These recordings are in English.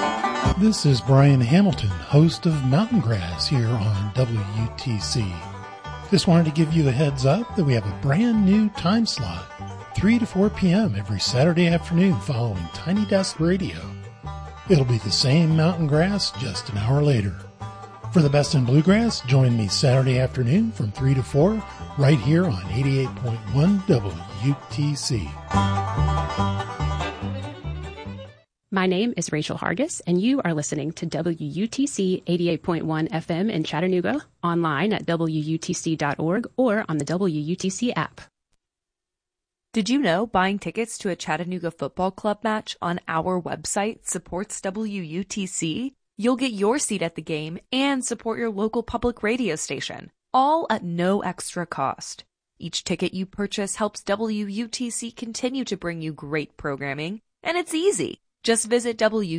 This is Brian Hamilton, host of Mountain Grass here on WUTC. Just wanted to give you the heads up that we have a brand new time slot, 3 to 4 p.m. every Saturday afternoon following Tiny Desk Radio. It'll be the same Mountain Grass, just an hour later. For the best in bluegrass, join me Saturday afternoon from 3 to 4 right here on 88.1 WUTC. My name is Rachel Hargis, and you are listening to WUTC 88.1 FM in Chattanooga, online at WUTC.org or on the WUTC app. Did you know buying tickets to a Chattanooga Football Club match on our website supports WUTC? You'll get your seat at the game and support your local public radio station, all at no extra cost. Each ticket you purchase helps WUTC continue to bring you great programming, and it's easy. Just visit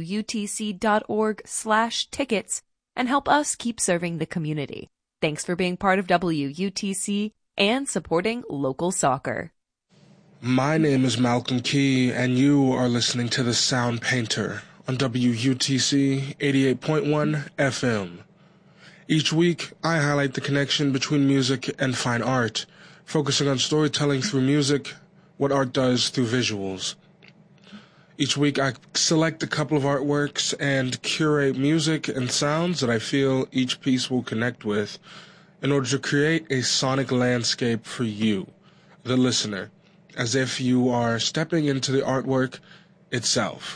WUTC.org/tickets and help us keep serving the community. Thanks for being part of WUTC and supporting local soccer. My name is Malcolm Key, and you are listening to The Sound Painter on WUTC 88.1 FM. Each week, I highlight the connection between music and fine art, focusing on storytelling through music, what art does through visuals. Each week, I select a couple of artworks and curate music and sounds that I feel each piece will connect with in order to create a sonic landscape for you, the listener, as if you are stepping into the artwork itself.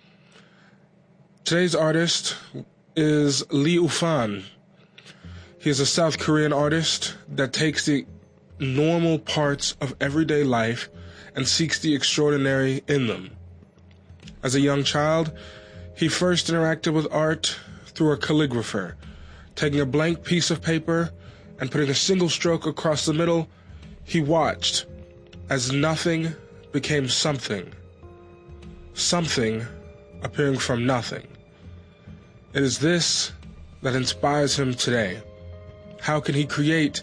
Today's artist is Lee Ufan. He is a South Korean artist that takes the normal parts of everyday life and seeks the extraordinary in them. As a young child, he first interacted with art through a calligrapher, taking a blank piece of paper and putting a single stroke across the middle. He watched as nothing became something, something appearing from nothing. It is this that inspires him today. How can he create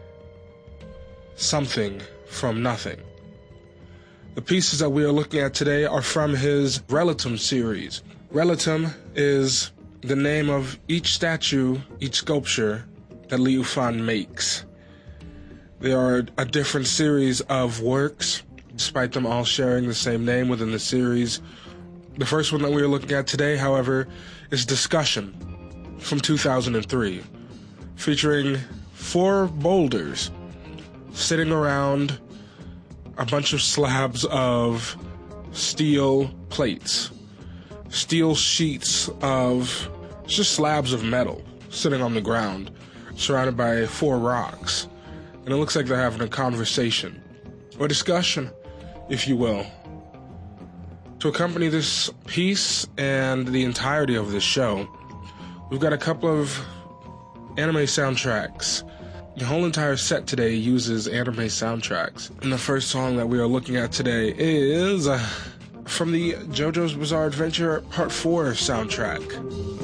something from nothing? The pieces that we are looking at today are from his Relatum series. Relatum is the name of each statue, each sculpture that Lee Ufan makes. They are a different series of works, despite them all sharing the same name within the series. The first one that we are looking at today, however, is Discussion from 2003, featuring 4 boulders sitting around a bunch of slabs of steel plates, steel sheets of just slabs of metal sitting on the ground, surrounded by 4 rocks. And it looks like they're having a conversation, or discussion, if you will. To accompany this piece and the entirety of this show, we've got a couple of anime soundtracks. The whole entire set today uses anime soundtracks. And the first song that we are looking at today is from the JoJo's Bizarre Adventure Part 4 soundtrack.